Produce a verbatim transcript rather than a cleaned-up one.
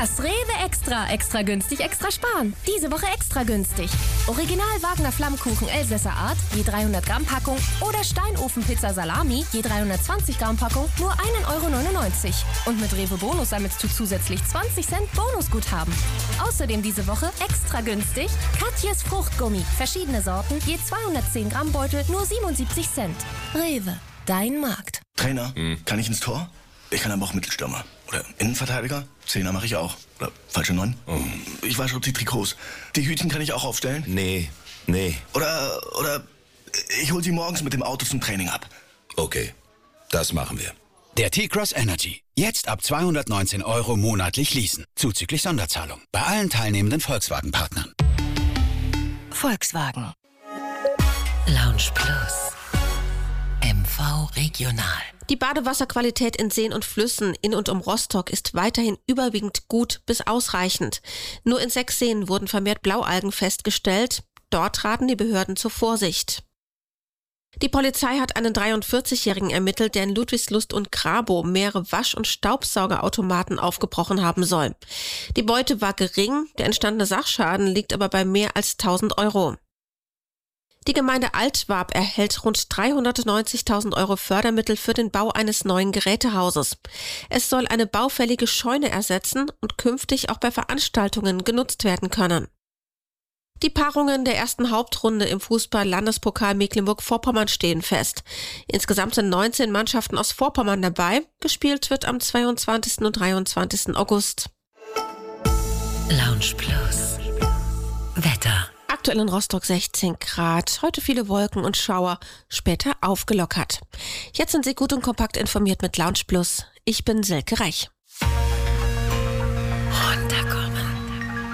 Das Rewe Extra. Extra günstig, extra sparen. Diese Woche extra günstig. Original Wagner Flammkuchen Elsässer Art, je dreihundert Gramm Packung. Oder Steinofenpizza Salami, je dreihundertzwanzig Gramm Packung, nur ein Euro neunundneunzig. Und mit Rewe Bonus sammelst du zusätzlich zwanzig Cent Bonusguthaben. Außerdem diese Woche extra günstig Katjes Fruchtgummi. Verschiedene Sorten, je zweihundertzehn Gramm Beutel, nur siebenundsiebzig Cent. Rewe, dein Markt. Trainer, hm. kann ich ins Tor? Ich kann aber auch Mittelstürmer. Oder Innenverteidiger? Zehner mache ich auch. Oder falsche Neun? Oh. Ich wasche die Trikots. Die Hütchen kann ich auch aufstellen? Nee, nee. Oder, oder ich hol sie morgens mit dem Auto zum Training ab. Okay, das machen wir. Der T-Cross Energy. Jetzt ab zweihundertneunzehn Euro monatlich leasen. Zuzüglich Sonderzahlung. Bei allen teilnehmenden Volkswagen-Partnern. Volkswagen. Lounge Plus. M V Regional. Die Badewasserqualität in Seen und Flüssen in und um Rostock ist weiterhin überwiegend gut bis ausreichend. Nur in sechs Seen wurden vermehrt Blaualgen festgestellt. Dort raten die Behörden zur Vorsicht. Die Polizei hat einen dreiundvierzigjährigen ermittelt, der in Ludwigslust und Grabow mehrere Wasch- und Staubsaugerautomaten aufgebrochen haben soll. Die Beute war gering, der entstandene Sachschaden liegt aber bei mehr als tausend Euro. Die Gemeinde Altwarp erhält rund dreihundertneunzigtausend Euro Fördermittel für den Bau eines neuen Gerätehauses. Es soll eine baufällige Scheune ersetzen und künftig auch bei Veranstaltungen genutzt werden können. Die Paarungen der ersten Hauptrunde im Fußball-Landespokal Mecklenburg-Vorpommern stehen fest. Insgesamt sind neunzehn Mannschaften aus Vorpommern dabei. Gespielt wird am zweiundzwanzigsten und dreiundzwanzigsten August. Lounge Plus. Wetter. Aktuell in Rostock sechzehn Grad, heute viele Wolken und Schauer, später aufgelockert. Jetzt sind Sie gut und kompakt informiert mit Lounge Plus. Ich bin Silke Reich.